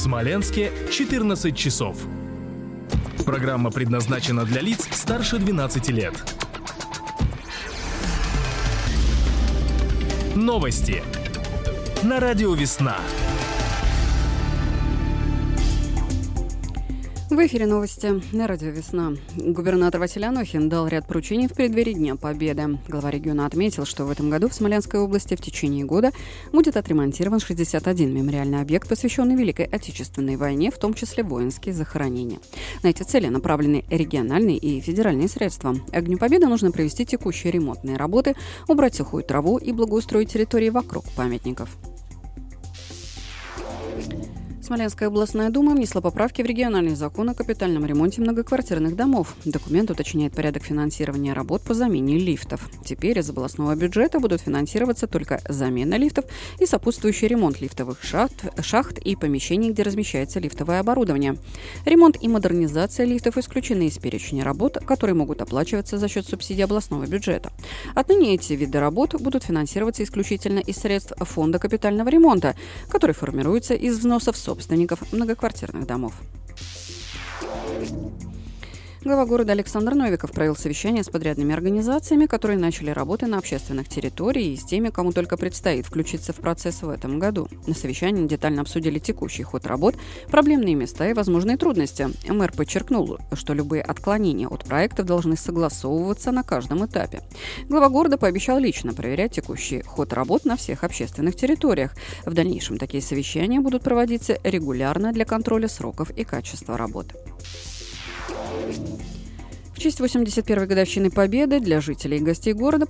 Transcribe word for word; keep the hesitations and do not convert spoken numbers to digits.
Смоленске четырнадцать часов. Программа предназначена для лиц старше двенадцати лет. Новости на радио «Весна». В эфире новости на радио «Весна». Губернатор Василий Анохин дал ряд поручений в преддверии Дня Победы. Глава региона отметил, что в этом году в Смоленской области в течение года будет отремонтирован шестьдесят один мемориальный объект, посвященный Великой Отечественной войне, в том числе воинские захоронения. На эти цели направлены региональные и федеральные средства. К Дню Победы нужно провести текущие ремонтные работы, убрать сухую траву и благоустроить территории вокруг памятников. Смоленская областная дума внесла поправки в региональный закон о капитальном ремонте многоквартирных домов. Документ уточняет порядок финансирования работ по замене лифтов. Теперь из областного бюджета будут финансироваться только замена лифтов и сопутствующий ремонт лифтовых шахт, шахт и помещений, где размещается лифтовое оборудование. Ремонт и модернизация лифтов исключены из перечня работ, которые могут оплачиваться за счет субсидий областного бюджета. Отныне эти виды работ будут финансироваться исключительно из средств Фонда капитального ремонта, который формируется из взносов собственников собственников многоквартирных домов. Глава города Александр Новиков провел совещание с подрядными организациями, которые начали работы на общественных территориях, и с теми, кому только предстоит включиться в процесс в этом году. На совещании детально обсудили текущий ход работ, проблемные места и возможные трудности. Мэр подчеркнул, что любые отклонения от проектов должны согласовываться на каждом этапе. Глава города пообещал лично проверять текущий ход работ на всех общественных территориях. В дальнейшем такие совещания будут проводиться регулярно для контроля сроков и качества работы. В честь восемьдесят первой годовщины Победы для жителей и гостей города